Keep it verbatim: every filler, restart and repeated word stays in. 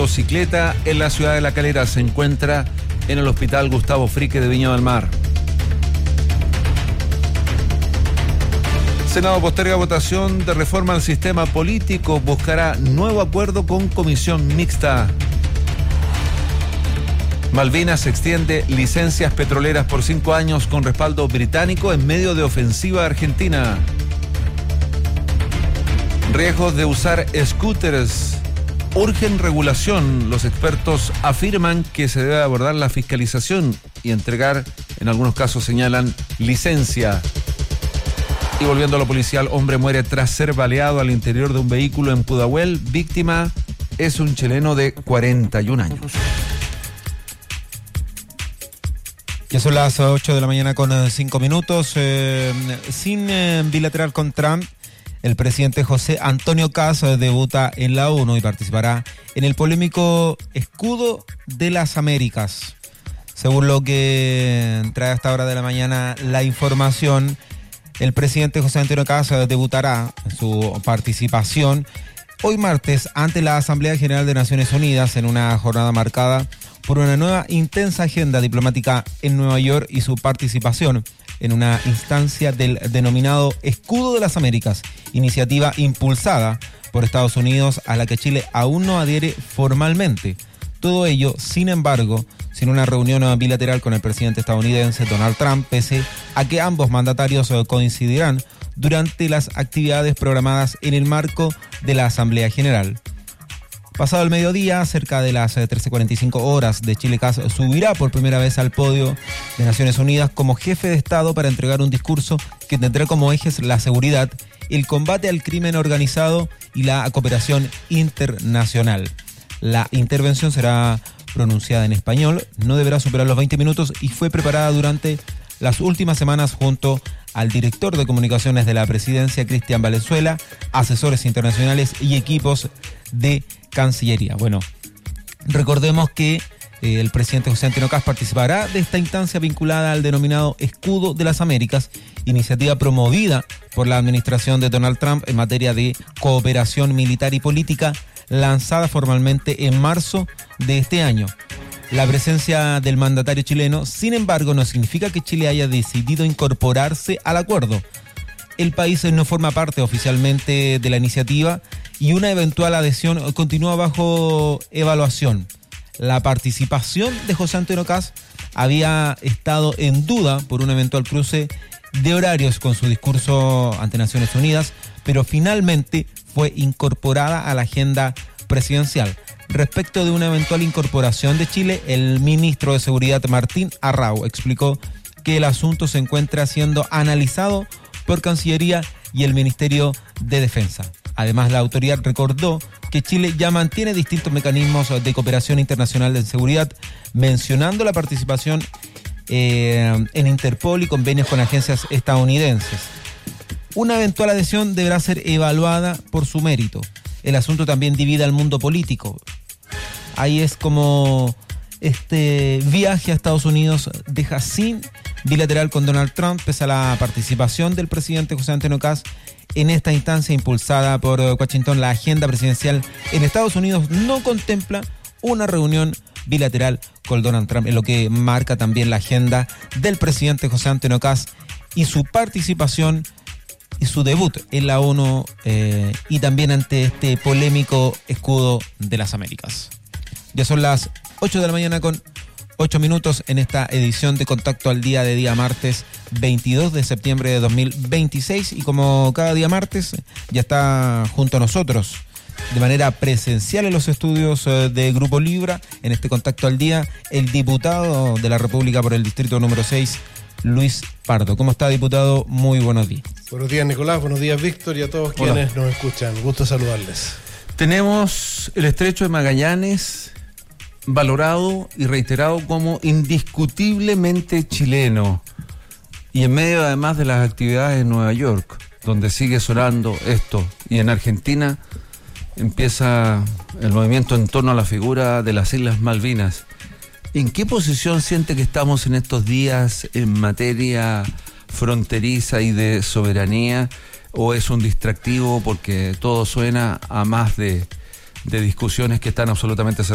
motocicleta en la ciudad de La Calera. Se encuentra en el Hospital Gustavo Frique de Viña del Mar. Senado posterga votación de reforma al sistema político. Buscará nuevo acuerdo con comisión mixta. Malvinas extiende licencias petroleras por cinco años con respaldo británico en medio de ofensiva argentina. Riesgos de usar scooters. Urgen regulación. Los expertos afirman que se debe abordar la fiscalización y entregar, en algunos casos señalan, licencia. Y volviendo a lo policial, hombre muere tras ser baleado al interior de un vehículo en Pudahuel. Víctima es un chileno de cuarenta y un años. Ya son las ocho de la mañana con cinco minutos. Eh, sin eh, bilateral con Trump, el presidente José Antonio Kast debuta en la ONU y participará en el polémico Escudo de las Américas. Según lo que trae a esta hora de la mañana la información, el presidente José Antonio Kast debutará en su participación hoy martes ante la Asamblea General de Naciones Unidas en una jornada marcada por una nueva intensa agenda diplomática en Nueva York y su participación en una instancia del denominado Escudo de las Américas, iniciativa impulsada por Estados Unidos a la que Chile aún no adhiere formalmente. Todo ello, sin embargo, sin una reunión bilateral con el presidente estadounidense Donald Trump, pese a que ambos mandatarios coincidirán durante las actividades programadas en el marco de la Asamblea General. Pasado el mediodía, cerca de las trece cuarenta y cinco horas de Chile, Kast subirá por primera vez al podio de Naciones Unidas como jefe de Estado para entregar un discurso que tendrá como ejes la seguridad, el combate al crimen organizado y la cooperación internacional. La intervención será pronunciada en español, no deberá superar los veinte minutos y fue preparada durante las últimas semanas junto al director de comunicaciones de la presidencia, Cristian Valenzuela, asesores internacionales y equipos de Cancillería. Bueno, recordemos que eh, el presidente José Antonio Kast participará de esta instancia vinculada al denominado Escudo de las Américas, iniciativa promovida por la administración de Donald Trump en materia de cooperación militar y política, lanzada formalmente en marzo de este año. La presencia del mandatario chileno, sin embargo, no significa que Chile haya decidido incorporarse al acuerdo. El país no forma parte oficialmente de la iniciativa y una eventual adhesión continúa bajo evaluación. La participación de José Antonio Kast había estado en duda por un eventual cruce de horarios con su discurso ante Naciones Unidas, pero finalmente fue incorporada a la agenda presidencial. Respecto de una eventual incorporación de Chile, el ministro de Seguridad Martín Arrau explicó que el asunto se encuentra siendo analizado por Cancillería y el Ministerio de Defensa. Además, la autoridad recordó que Chile ya mantiene distintos mecanismos de cooperación internacional de seguridad, mencionando la participación eh, en Interpol y convenios con agencias estadounidenses. Una eventual adhesión deberá ser evaluada por su mérito. El asunto también divide al mundo político. Ahí es como este viaje a Estados Unidos deja sin bilateral con Donald Trump, pese a la participación del presidente José Antonio Kast en esta instancia impulsada por Washington. La agenda presidencial en Estados Unidos no contempla una reunión bilateral con Donald Trump, en lo que marca también la agenda del presidente José Antonio Kast y su participación y su debut en la ONU eh, y también ante este polémico Escudo de las Américas. Ya son las ocho de la mañana con ocho minutos en esta edición de Contacto al Día de día martes veintidós de septiembre de dos mil veintiséis, y como cada día martes ya está junto a nosotros de manera presencial en los estudios de Grupo Libra en este Contacto al Día el diputado de la República por el distrito número seis, Luis Pardo. ¿Cómo está, diputado? Muy buenos días. Buenos días, Nicolás, buenos días, Víctor, y a todos Hola. quienes nos escuchan. Gusto saludarles. Tenemos el Estrecho de Magallanes valorado y reiterado como indiscutiblemente chileno, y en medio además de las actividades en Nueva York, donde sigue sonando esto, y en Argentina empieza el movimiento en torno a la figura de las Islas Malvinas. ¿En qué posición siente que estamos en estos días en materia fronteriza y de soberanía? ¿O es un distractivo porque todo suena a más de, de discusiones que están absolutamente cerradas?